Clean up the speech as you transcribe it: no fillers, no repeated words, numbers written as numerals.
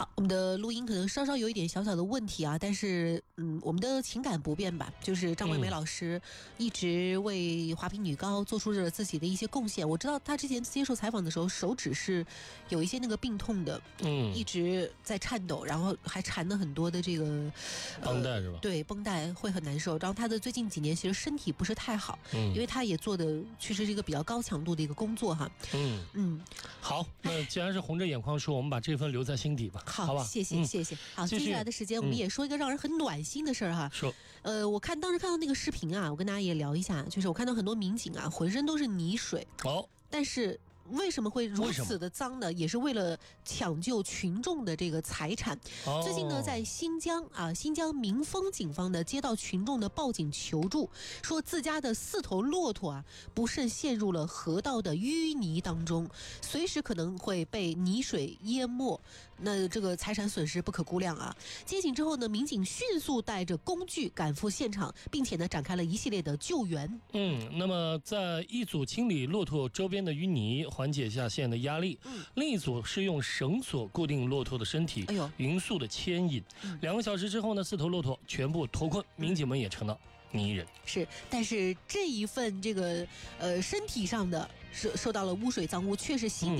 好，我们的录音可能稍稍有一点小小的问题啊，但是我们的情感不变吧，就是张桂梅老师一直为华坪女高做出着自己的一些贡献。我知道她之前接受采访的时候，手指是有一些那个病痛的，一直在颤抖，然后还缠了很多的这个绷带是吧？ 对，绷带会很难受。然后她的最近几年其实身体不是太好，因为她也做的确实是一个比较高强度的一个工作哈。 好，那既然是红着眼眶说，我们把这份留在心底吧，好吧？ 谢谢。好，接下来的时间我们也说一个让人很暖心的事儿哈。 说， 我当时看到那个视频啊，我跟大家也聊一下，就是我看到很多民警啊，浑身都是泥水，但是为什么会如此的脏呢？也是为了抢救群众的这个财产。最近呢，在新疆民丰警方呢接到群众的报警求助，说自家的4头骆驼啊不慎陷入了河道的淤泥当中，随时可能会被泥水淹没，那这个财产损失不可估量啊。接警之后呢，民警迅速带着工具赶赴现场，并且呢展开了一系列的救援。 那么在一组清理骆驼周边的淤泥，缓解下线的压力，另一组是用绳索固定骆驼的身体，匀速的牵引。2个小时之后呢，4头骆驼全部脱困，民警们也成了泥人。 是，但是这一份这个身体上的受到了污水脏污，却是心